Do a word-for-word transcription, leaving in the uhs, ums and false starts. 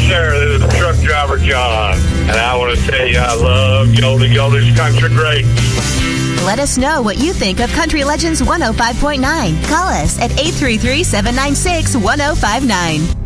sir. This is truck driver John. And I want to tell you I love Goldie Goldie's Country Great. Let us know what you think of Country Legends one oh five point nine. Call us at eight three three, seven nine six, one oh five nine.